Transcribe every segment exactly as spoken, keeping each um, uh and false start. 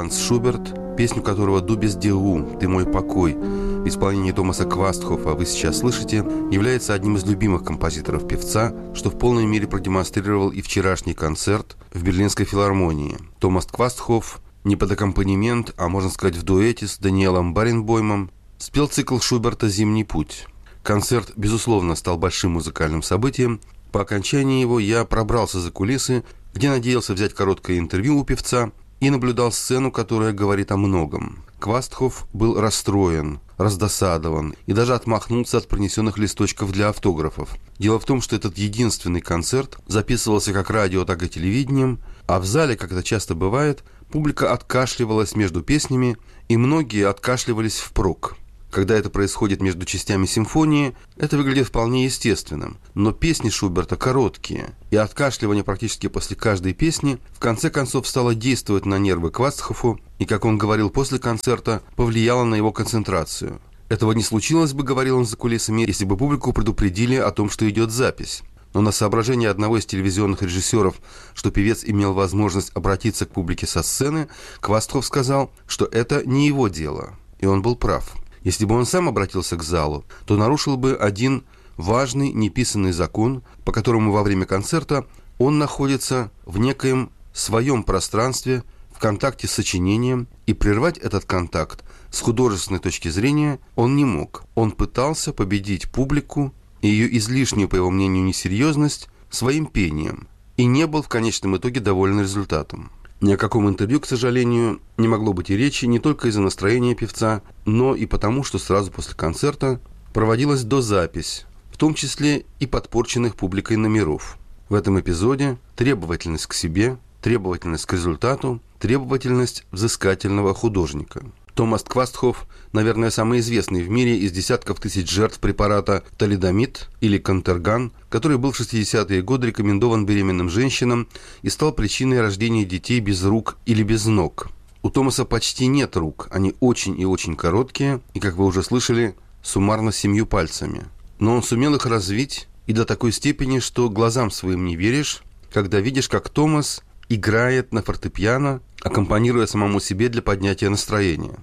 Франц Шуберт, песню которого «Du bist die Ruhe», «Ты мой покой» в исполнении Томаса Квастхофа вы сейчас слышите, является одним из любимых композиторов певца, что в полной мере продемонстрировал и вчерашний концерт в Берлинской филармонии. Томас Квастхоф не под аккомпанемент, а можно сказать в дуэте с Даниэлом Баренбоймом спел цикл Шуберта «Зимний путь». Концерт, безусловно, стал большим музыкальным событием. По окончании его я пробрался за кулисы, где надеялся взять короткое интервью у певца и наблюдал сцену, которая говорит о многом. Квастхоф был расстроен, раздосадован и даже отмахнулся от принесенных листочков для автографов. Дело в том, что этот единственный концерт записывался как радио, так и телевидением, а в зале, как это часто бывает, публика откашливалась между песнями, и многие откашливались впрок. Когда это происходит между частями симфонии, это выглядит вполне естественным. Но песни Шуберта короткие, и откашливание практически после каждой песни в конце концов стало действовать на нервы Квастхофу, и, как он говорил после концерта, повлияло на его концентрацию. Этого не случилось бы, говорил он за кулисами, если бы публику предупредили о том, что идет запись. Но на соображение одного из телевизионных режиссеров, что певец имел возможность обратиться к публике со сцены, Квастхоф сказал, что это не его дело, и он был прав. Если бы он сам обратился к залу, то нарушил бы один важный неписанный закон, по которому во время концерта он находится в некоем своем пространстве, в контакте с сочинением, и прервать этот контакт с художественной точки зрения он не мог. Он пытался победить публику и ее излишнюю, по его мнению, несерьезность своим пением, и не был в конечном итоге доволен результатом. Ни о каком интервью, к сожалению, не могло быть и речи не только из-за настроения певца, но и потому, что сразу после концерта проводилась дозапись, в том числе и подпорченных публикой номеров. В этом эпизоде требовательность к себе, требовательность к результату, требовательность взыскательного художника. Томас Квастхоф, наверное, самый известный в мире из десятков тысяч жертв препарата талидомид или контерган, который был в шестидесятые годы рекомендован беременным женщинам и стал причиной рождения детей без рук или без ног. У Томаса почти нет рук, они очень и очень короткие, и, как вы уже слышали, суммарно с семью пальцами. Но он сумел их развить и до такой степени, что глазам своим не веришь, когда видишь, как Томас играет на фортепиано, аккомпанируя самому себе для поднятия настроения.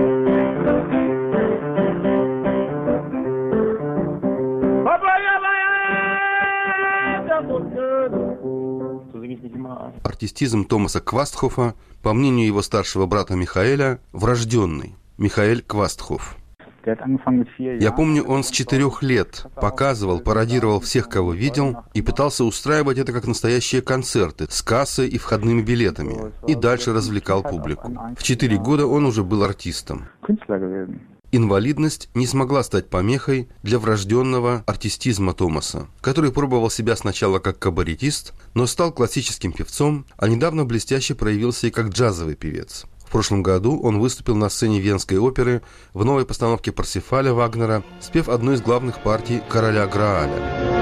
Артистизм Томаса Квастхофа, по мнению его старшего брата Михаэля, врожденный. Михаэль Квастхоф. Я помню, он с четырех лет показывал, пародировал всех, кого видел, и пытался устраивать это как настоящие концерты с кассой и входными билетами, и дальше развлекал публику. В четыре года он уже был артистом. Инвалидность не смогла стать помехой для врожденного артистизма Томаса, который пробовал себя сначала как кабаретист, но стал классическим певцом, а недавно блестяще проявился и как джазовый певец. В прошлом году он выступил на сцене Венской оперы в новой постановке Парсифаля Вагнера, спев одну из главных партий «Короля Грааля».